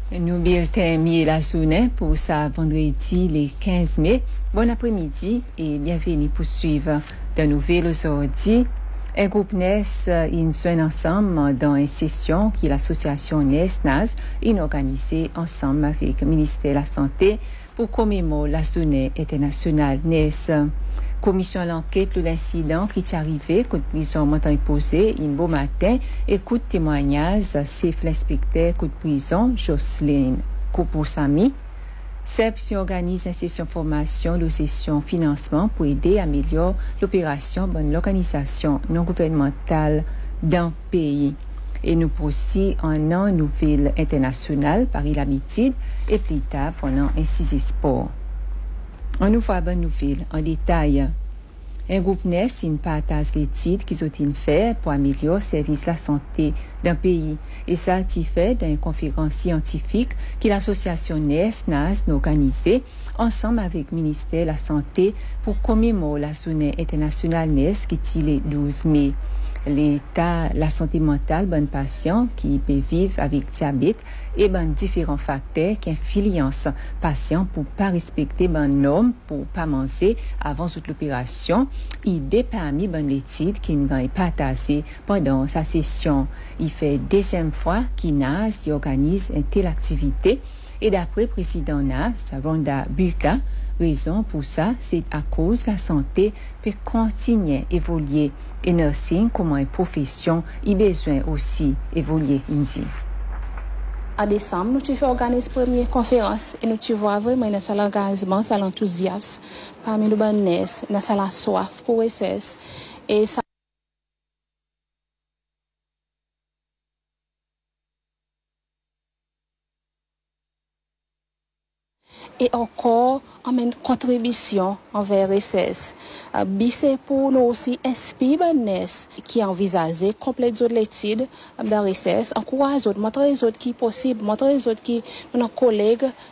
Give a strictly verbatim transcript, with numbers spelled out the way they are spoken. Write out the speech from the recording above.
Nous terminons la journée pour ça vendredi le quinze mai. Bon après-midi et bienvenue pour suivre de nouvelles aujourd'hui. Un groupe N E S in soin ensemble dans une session qui l'association N E S N A S in organisée ensemble avec le ministère de la Santé pour commémorer la journée internationale N E S. Commission d'enquête de l'incident qui est arrivé, coup de prison montant posé, un beau matin, écoute témoignage, c'est l'inspecteur coup de prison, Jocelyne Koupoussami. C E P S organise une session formation, de session financement pour aider à améliorer l'opération de l'organisation non gouvernementale dans le pays. Et nous poursuivons en an nouvelle internationale, Paris-Lamitude, et plus tard pendant un six sport. On nous voit bonne nouvelle en détail. Un groupe N E S in partage l'étude qu'ils ont fait pour améliorer le service de la santé d'un pays. Et ça a été fait dans une conférence scientifique que l'association N E S N A S a organisée ensemble avec le ministère de la Santé pour commémorer la journée internationale N E S qui est le douze mai. L'état, la santé mentale, bon patient qui peut vivre avec diabète et bon différents facteurs qui influencent patient pour pas respecter bon norme pour pas manger avant toute l'opération. Idée parmi bonne étude qui nous a partagé pendant sa session. Il fait deuxième fois qu'il N A S organise une telle activité et d'après le président N A S, Rhonda Buka, raison pour ça, c'est à cause de la santé peut continuer à évoluer. Et nursing, comme une profession, il a besoin aussi d'évoluer. En décembre, nous avons organisé la première conférence et nous avons vraiment dans l'engagement, dans l'enthousiasme parmi les bonnes N E S, dans la soif pour S S. Et ça et encore une contribution envers S S. Uh, c'est pour nous aussi inspirer N E S qui envisage complète l'étude dans S S, encourage les autres, montrer les autres qui est possible, montrer les autres qui nos collègues